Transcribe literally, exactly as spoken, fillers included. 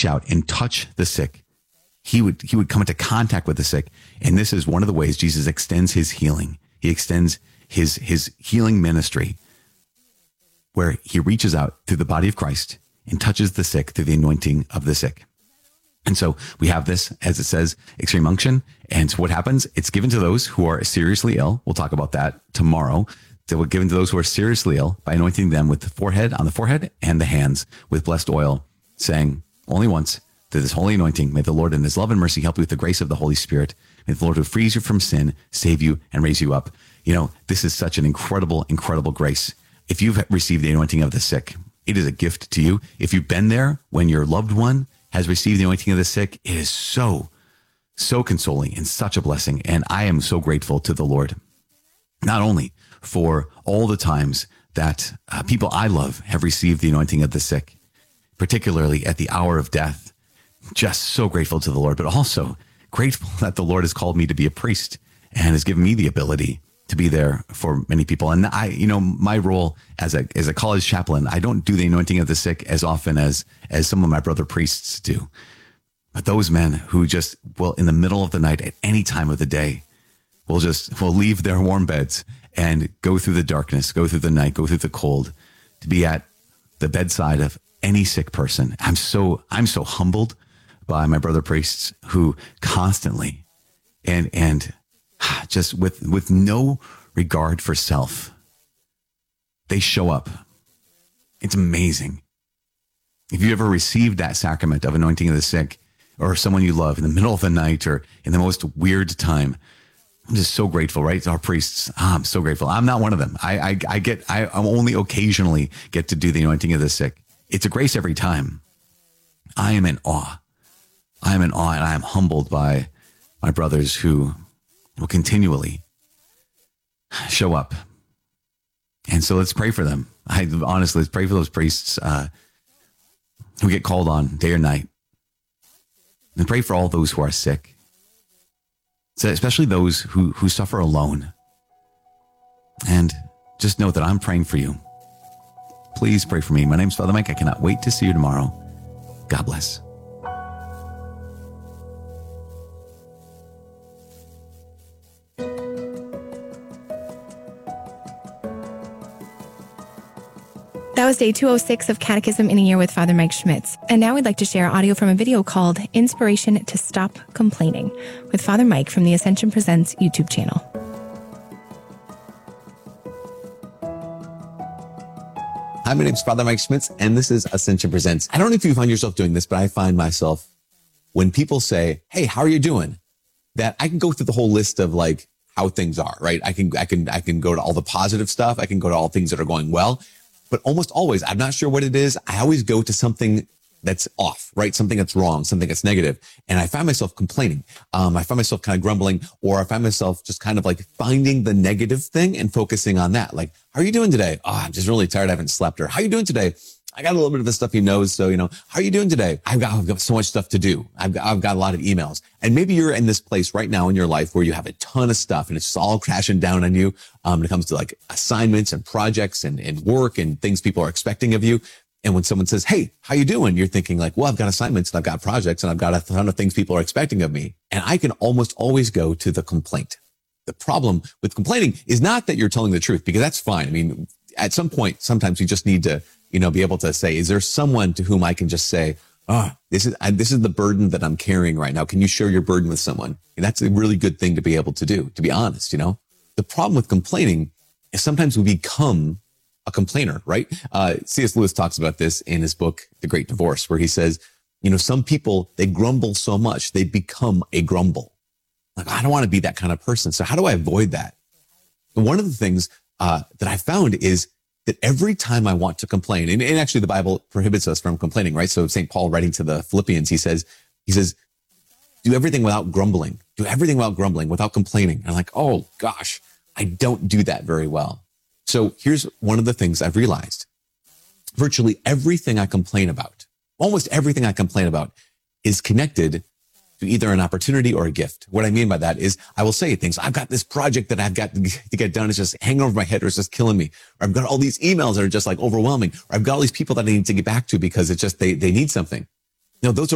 out and touch the sick. He would, he would come into contact with the sick. And this is one of the ways Jesus extends his healing. He extends his, his healing ministry, where he reaches out through the body of Christ and touches the sick through the anointing of the sick. And so we have this, as it says, extreme unction. And so what happens? It's given to those who are seriously ill. We'll talk about that tomorrow. They were given to those who are seriously ill by anointing them with the forehead, on the forehead and the hands with blessed oil, saying only once, through this holy anointing, may the Lord in his love and mercy help you with the grace of the Holy Spirit. May the Lord who frees you from sin, save you and raise you up. You know, this is such an incredible, incredible grace. If you've received the anointing of the sick, it is a gift to you. If you've been there when your loved one has received the anointing of the sick, it is so, so consoling and such a blessing. And I am so grateful to the Lord, not only for all the times that uh, people I love have received the anointing of the sick, particularly at the hour of death, just so grateful to the Lord, but also grateful that the Lord has called me to be a priest and has given me the ability to be there for many people. And I, you know, my role as a, as a college chaplain, I don't do the anointing of the sick as often as, as some of my brother priests do. But those men who just will, in the middle of the night, at any time of the day, will just, will leave their warm beds and go through the darkness, go through the night, go through the cold to be at the bedside of any sick person. I'm so, I'm so humbled by my brother priests who constantly and, and just with, with no regard for self, they show up. It's amazing. If you ever received that sacrament of anointing of the sick or someone you love in the middle of the night or in the most weird time, I'm just so grateful, right? Our priests, oh, I'm so grateful. I'm not one of them. I, I, I get, I I'm only occasionally get to do the anointing of the sick. It's a grace every time. I am in awe. I am in awe and I am humbled by my brothers who will continually show up. And so let's pray for them. I honestly, let's pray for those priests uh, who get called on day or night. And pray for all those who are sick. So especially those who, who suffer alone. And just know that I'm praying for you. Please pray for me. My name's Father Mike. I cannot wait to see you tomorrow. God bless. That was day two oh six of Catechism in a Year with Father Mike Schmitz. And now we'd like to share audio from a video called Inspiration to Stop Complaining with Father Mike from the Ascension Presents YouTube channel. Hi, my name is Father Mike Schmitz, and this is Ascension Presents. I don't know if you find yourself doing this, but I find myself, when people say, hey, how are you doing? That I can go through the whole list of like how things are, right? I can, I can, I can go to all the positive stuff. I can go to all things that are going well. But almost always, I'm not sure what it is. I always go to something that's off, right? Something that's wrong, something that's negative. And I find myself complaining. Um, I find myself kind of grumbling, or I find myself just kind of like finding the negative thing and focusing on that. Like, how are you doing today? Oh, I'm just really tired. I haven't slept. Or how are you doing today? I got a little bit of the stuffy nose. So, you know, how are you doing today? I've got, I've got so much stuff to do. I've got, I've got a lot of emails. And maybe you're in this place right now in your life where you have a ton of stuff and it's just all crashing down on you. Um, when it comes to like assignments and projects and, and work and things people are expecting of you. And when someone says, hey, how you doing? You're thinking like, well, I've got assignments and I've got projects and I've got a ton of things people are expecting of me. And I can almost always go to the complaint. The problem with complaining is not that you're telling the truth, because that's fine. I mean, at some point, sometimes you just need to, you know, be able to say, is there someone to whom I can just say, oh, this is, I, this is the burden that I'm carrying right now. Can you share your burden with someone? And that's a really good thing to be able to do, to be honest. You know, the problem with complaining is sometimes we become a complainer, right? Uh, C S Lewis talks about this in his book, The Great Divorce, where he says, you know, some people, they grumble so much, they become a grumble. Like, I don't want to be that kind of person. So how do I avoid that? And one of the things uh, that I found is that every time I want to complain, and, and actually the Bible prohibits us from complaining, right? So Saint Paul writing to the Philippians, he says, he says, do everything without grumbling, do everything without grumbling, without complaining. And I'm like, oh gosh, I don't do that very well. So here's one of the things I've realized. Virtually everything I complain about, almost everything I complain about is connected to either an opportunity or a gift. What I mean by that is I will say things. I've got this project that I've got to get done. It's just hanging over my head, or it's just killing me. Or I've got all these emails that are just like overwhelming. Or I've got all these people that I need to get back to because it's just, they, they need something. You know, those are